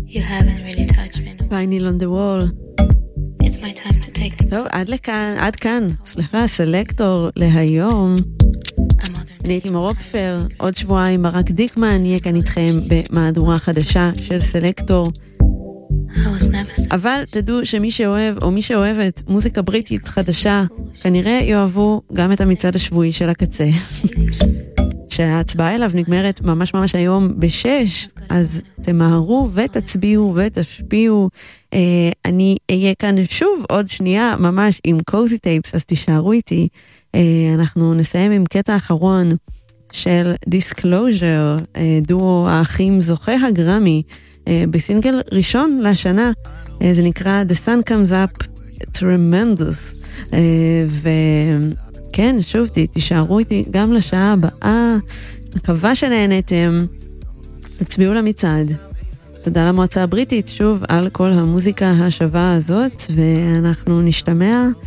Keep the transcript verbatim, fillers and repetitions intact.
You haven't really touched me. Vinyl on the wall. It's my time to take the... טוב, עד לכאן, עד כאן. סליחה, סלקטור להיום. אני הייתי מרופפר, עוד שבועיים ברק דיקמן יהיה כאן איתכם במהדורה חדשה של סלקטור. אבל תדעו שמי שאוהב או מי שאוהבת מוזיקה בריטית חדשה, כנראה יאהבו גם את המצעד השבועי של הקצה. שההצבעה אליו נגמרת ממש ממש היום בשש, אז תמהרו ותצביעו ותשפיעו. אה, אני אהיה כאן שוב עוד שנייה ממש עם קוזי טייפס, אז תישארו איתי. אה, אנחנו נסיים עם קטע אחרון של Disclosure, אה, דואו האחים זוכה הגרמי, אה, בסינגל ראשון לשנה. אה, זה נקרא The Sun Comes Up Tremendous. אה, ו... כן, שוב, תישארו איתי גם לשעה הבאה. מקווה שנהנתם. תצביעו למצעד. תודה למועצה הבריטית, שוב, על כל המוזיקה השווה הזאת, ואנחנו נשתמע